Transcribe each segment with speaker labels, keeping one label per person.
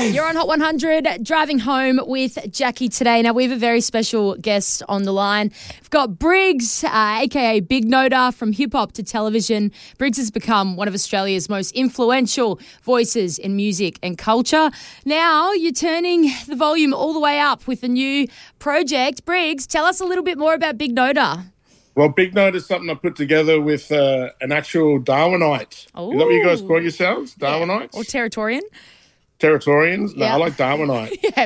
Speaker 1: Dave.
Speaker 2: You're on Hot 100, driving home with Jackie today. Now, we have a very special guest on the line. We've got Briggs, a.k.a. Big Noda, from hip-hop to television. Briggs has become one of Australia's most influential voices in music and culture. Now, you're turning the volume all the way up with a new project. Briggs, tell us a little bit more about Big Noda.
Speaker 1: Well, Big Note is something I put together with an actual Darwinite.
Speaker 2: Ooh.
Speaker 1: Is that what you guys call yourselves? Darwinites?
Speaker 2: Yeah. Or Territorian?
Speaker 1: Territorians? No,
Speaker 2: Yeah.
Speaker 1: I like Darwinite.
Speaker 2: Yeah,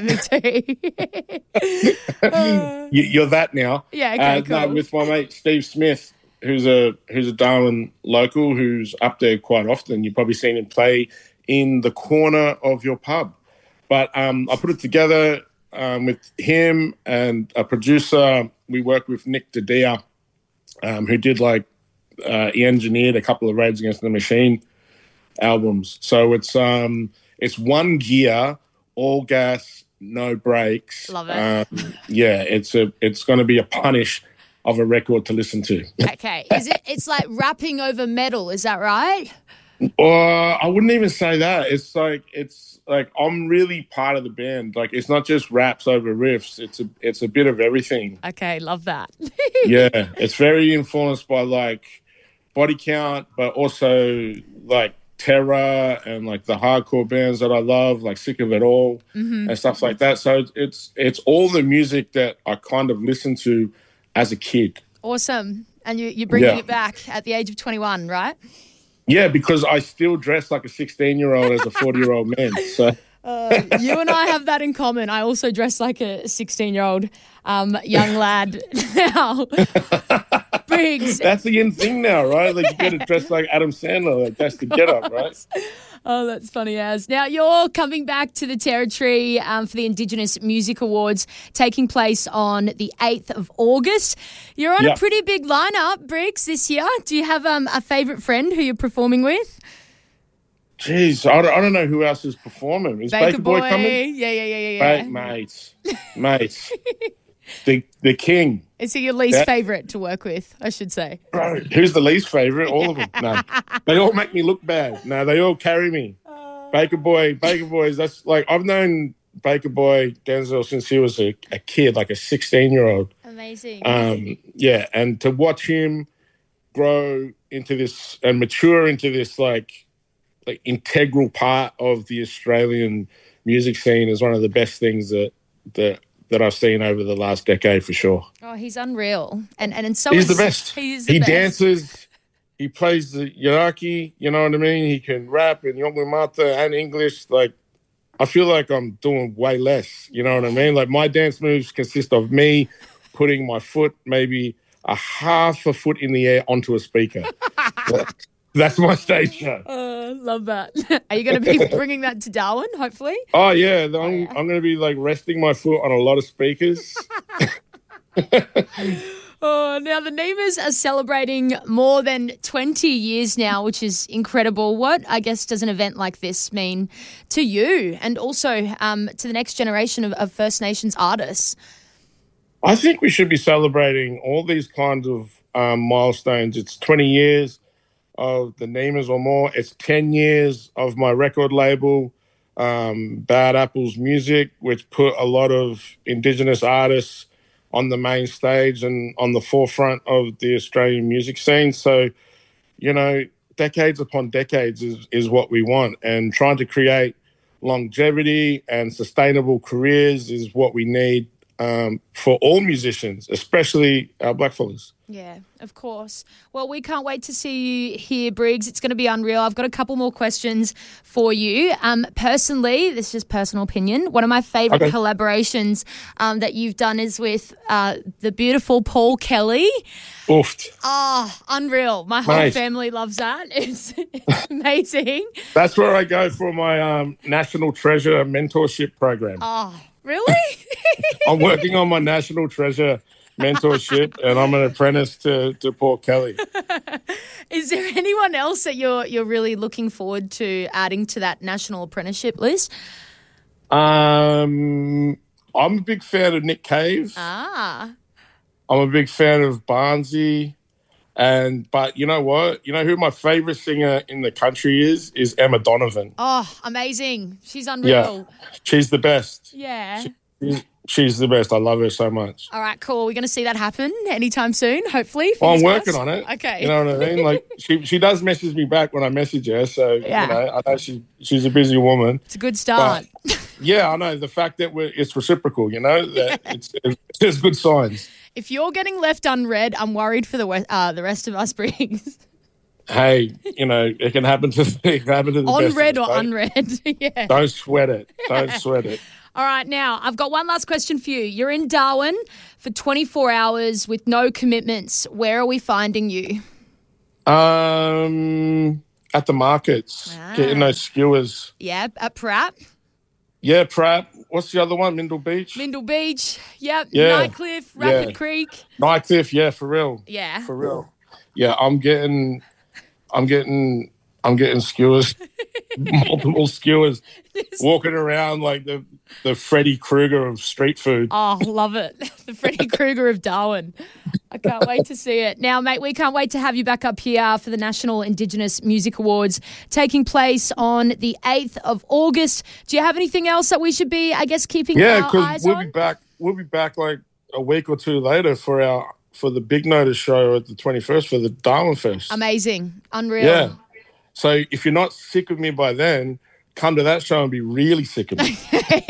Speaker 2: me too.
Speaker 1: You're that now.
Speaker 2: Yeah, okay, cool.
Speaker 1: No, with my mate Steve Smith, who's a Darwin local who's up there quite often. You've probably seen him play in the corner of your pub. But I put it together with him and a producer. We worked with Nick Dedea, who did he engineered a couple of Rage Against the Machine albums. So it's one gear, all gas, no brakes.
Speaker 2: Love it.
Speaker 1: It's going to be a punish of a record to listen to.
Speaker 2: Okay. It's like rapping over metal, is that right?
Speaker 1: I wouldn't even say that. It's like I'm really part of the band. Like, it's not just raps over riffs. It's a bit of everything.
Speaker 2: Okay, love that.
Speaker 1: Yeah, it's very influenced by like Body Count, but also like Terror and like the hardcore bands that I love, like Sick of It All and stuff like that. So it's all the music that I kind of listened to as a kid.
Speaker 2: Awesome. And you're bringing it back at the age of 21, right?
Speaker 1: Yeah, because I still dress like a 16-year-old as a 40-year-old man. So
Speaker 2: you and I have that in common. I also dress like a 16-year-old young lad now. Briggs.
Speaker 1: That's the in thing now, right? Like, you got to dress like Adam Sandler. Like, that's the get-up, right?
Speaker 2: Oh, that's funny as. Now, you're coming back to the Territory for the Indigenous Music Awards taking place on the 8th of August. You're on a pretty big lineup, Briggs, this year. Do you have a favourite friend who you're performing with?
Speaker 1: Jeez, I don't know who else is performing. Is Baker Boy coming?
Speaker 2: Yeah.
Speaker 1: Mate. The king.
Speaker 2: Is he your least favourite to work with, I should say?
Speaker 1: Bro, who's the least favourite? All of them. No. They all make me look bad. No, they all carry me. Baker Boys, that's like, I've known Baker Boy Denzel since he was a kid, like a 16-year-old.
Speaker 2: Amazing.
Speaker 1: And to watch him grow into this and mature into this like integral part of the Australian music scene is one of the best things that I've seen over the last decade for sure.
Speaker 2: Oh, he's unreal. And so
Speaker 1: he's the best.
Speaker 2: He
Speaker 1: dances, he plays the Yiraki, you know what I mean? He can rap in Yolngu Mata and English. Like, I feel like I'm doing way less, you know what I mean? Like, my dance moves consist of me putting my foot maybe a half a foot in the air onto a speaker. That's my stage show.
Speaker 2: Love that. Are you going to be bringing that to Darwin, hopefully?
Speaker 1: Oh, yeah. I'm going to be, like, resting my foot on a lot of speakers.
Speaker 2: Now, the Nemas are celebrating more than 20 years now, which is incredible. What, I guess, does an event like this mean to you and also to the next generation of First Nations artists?
Speaker 1: I think we should be celebrating all these kinds of milestones. It's 20 years of the Nemas or more. It's 10 years of my record label, Bad Apples Music, which put a lot of Indigenous artists on the main stage and on the forefront of the Australian music scene. So, you know, decades upon decades is what we want. And trying to create longevity and sustainable careers is what we need for all musicians, especially our blackfellas.
Speaker 2: Yeah, of course. Well, we can't wait to see you here, Briggs. It's going to be unreal. I've got a couple more questions for you. Personally, this is just personal opinion. One of my favourite collaborations that you've done is with the beautiful Paul Kelly.
Speaker 1: Oofed.
Speaker 2: Oh, unreal. My whole family loves that. It's amazing.
Speaker 1: That's where I go for my National Treasure mentorship program.
Speaker 2: Oh, really?
Speaker 1: I'm working on my National Treasure mentorship, and I'm an apprentice to Paul Kelly.
Speaker 2: Is there anyone else that you're really looking forward to adding to that national apprenticeship list?
Speaker 1: I'm a big fan of Nick Cave.
Speaker 2: Ah.
Speaker 1: I'm a big fan of Barnsey. But you know what? You know who my favorite singer in the country is Emma Donovan.
Speaker 2: Oh, amazing. She's unreal.
Speaker 1: Yeah, she's the best.
Speaker 2: Yeah.
Speaker 1: She's the best. I love her so much.
Speaker 2: All right, cool. We're going to see that happen anytime soon, hopefully.
Speaker 1: I'm working on it.
Speaker 2: Okay.
Speaker 1: You know what I mean? Like she does message me back when I message her. So,
Speaker 2: yeah.
Speaker 1: You know, I know she's a busy woman.
Speaker 2: It's a good start.
Speaker 1: Yeah, I know. The fact that it's reciprocal, you know, that it's good signs.
Speaker 2: If you're getting left unread, I'm worried for the rest of us, Briggs.
Speaker 1: Hey, you know, it can happen to the best.
Speaker 2: Unread or unread. Yeah.
Speaker 1: Don't sweat it. Don't sweat it.
Speaker 2: All right, now, I've got one last question for you. You're in Darwin for 24 hours with no commitments. Where are we finding you?
Speaker 1: At the markets, getting those skewers.
Speaker 2: Yeah, at Pratt.
Speaker 1: Yeah, Pratt. What's the other one? Mindle Beach?
Speaker 2: Mindle Beach, yep.
Speaker 1: Yeah.
Speaker 2: Nightcliff, Rapid Creek.
Speaker 1: Nightcliff, yeah, for real.
Speaker 2: Yeah.
Speaker 1: For real. Yeah, I'm getting skewers, multiple skewers, walking around like the Freddy Krueger of street food.
Speaker 2: Oh, love it. The Freddy Krueger of Darwin. I can't wait to see it. Now, mate, we can't wait to have you back up here for the National Indigenous Music Awards taking place on the 8th of August. Do you have anything else that we should be, I guess, keeping our eyes on?
Speaker 1: Yeah, because we'll be back like a week or two later for the Big Notice show at the 21st for the Darwin Fest.
Speaker 2: Amazing. Unreal.
Speaker 1: Yeah. So if you're not sick of me by then, come to that show and be really sick of me.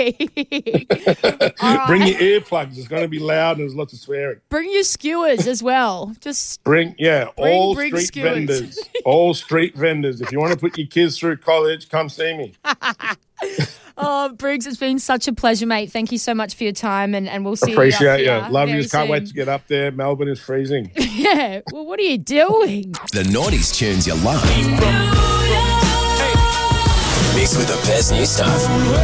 Speaker 1: Bring your earplugs. It's going to be loud and there's lots of swearing.
Speaker 2: Bring your skewers as well. Just
Speaker 1: bring all street
Speaker 2: skewers.
Speaker 1: vendors. All street vendors. If you want to put your kids through college, come see me.
Speaker 2: Oh, Briggs, it's been such a pleasure, mate. Thank you so much for your time, and we'll see
Speaker 1: Appreciate
Speaker 2: you up here.
Speaker 1: Love you.
Speaker 2: Can't
Speaker 1: Can't wait to get up there. Melbourne is freezing.
Speaker 2: Yeah. Well, what are you doing?
Speaker 3: The 90s tunes you love. Mixed with the best new stuff.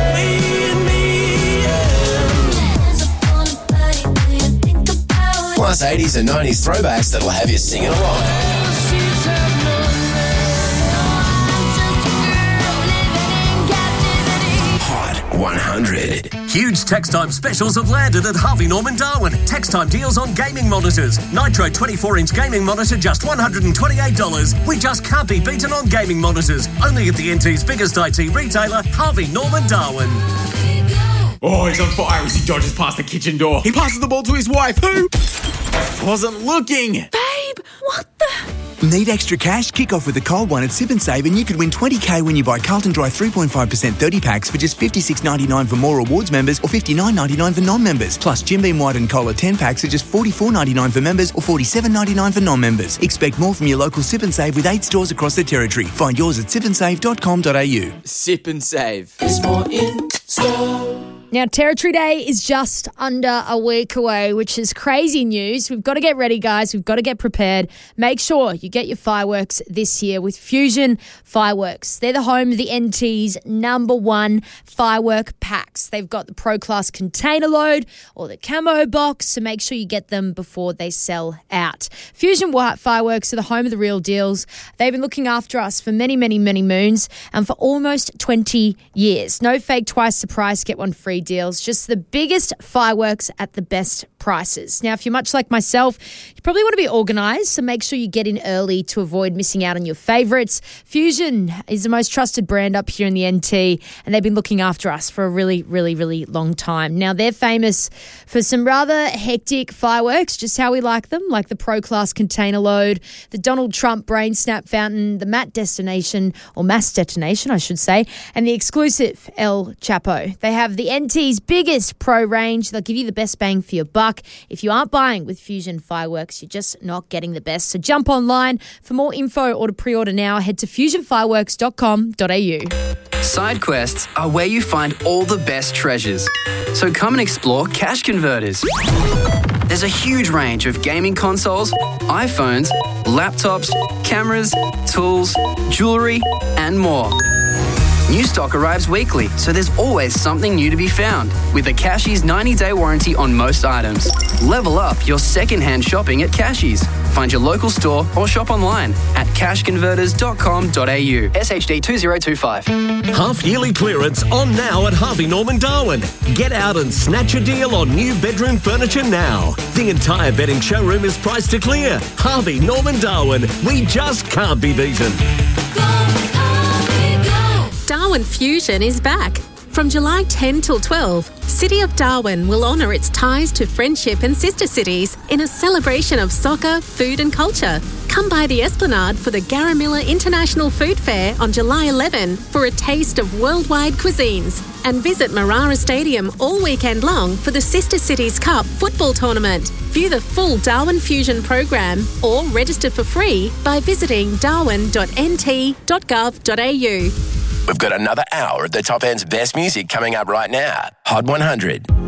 Speaker 3: Plus 80s and 90s throwbacks that'll have you singing along. Hot 100.
Speaker 4: Huge Text Time specials have landed at Harvey Norman Darwin. Text Time deals on gaming monitors. Nitro 24-inch gaming monitor, just $128. We just can't be beaten on gaming monitors. Only at the NT's biggest IT retailer, Harvey Norman Darwin.
Speaker 5: Oh, he's on fire as he dodges past the kitchen door. He passes the ball to his wife, who wasn't looking.
Speaker 6: Babe, what the...
Speaker 7: Need extra cash? Kick off with a cold one at Sip and Save and you could win $20,000 when you buy Carlton Dry 3.5% 30 packs for just $56.99 for more rewards members or $59.99 for non-members. Plus Jim Beam White and Cola 10 packs are just $44.99 for members or $47.99 for non-members. Expect more from your local Sip and Save with 8 stores across the territory. Find yours at sipandsave.com.au.
Speaker 6: Sip and Save. There's more in store.
Speaker 2: Now, Territory Day is just under a week away, which is crazy news. We've got to get ready, guys. We've got to get prepared. Make sure you get your fireworks this year with Fusion Fireworks. They're the home of the NT's #1 firework packs. They've got the Pro Class container load or the camo box, so make sure you get them before they sell out. Fusion Fireworks are the home of the real deals. They've been looking after us for many, many, many moons and for almost 20 years. No fake twice the price, get one free deals, just the biggest fireworks at the best prices. Now, if you're much like myself, you probably want to be organised, so make sure you get in early to avoid missing out on your favourites. Fusion is the most trusted brand up here in the NT, and they've been looking after us for a really, really, really long time. Now, they're famous for some rather hectic fireworks, just how we like them, like the Pro Class container load, the Donald Trump brain snap fountain, the mass detonation, I should say, and the exclusive El Chapo. They have the NT's biggest pro range. They'll give you the best bang for your buck. If you aren't buying with Fusion Fireworks, you're just not getting the best. So jump online for more info or to pre-order now. Head to fusionfireworks.com.au.
Speaker 8: Side quests are where you find all the best treasures. So come and explore Cash Converters. There's a huge range of gaming consoles, iPhones, laptops, cameras, tools, jewellery, and more. New stock arrives weekly, so there's always something new to be found. With a Cashies 90-day warranty on most items. Level up your second-hand shopping at Cashies. Find your local store or shop online at cashconverters.com.au. SHD 2025.
Speaker 4: Half-yearly clearance on now at Harvey Norman Darwin. Get out and snatch a deal on new bedroom furniture now. The entire bedding showroom is priced to clear. Harvey Norman Darwin. We just can't be beaten.
Speaker 9: Darwin Fusion is back. From July 10 till 12, City of Darwin will honour its ties to friendship and sister cities in a celebration of soccer, food and culture. Come by the Esplanade for the Garamilla International Food Fair on July 11 for a taste of worldwide cuisines. And visit Marara Stadium all weekend long for the Sister Cities Cup football tournament. View the full Darwin Fusion program or register for free by visiting darwin.nt.gov.au.
Speaker 3: We've got another hour of the top end's best music coming up right now. Hot 100.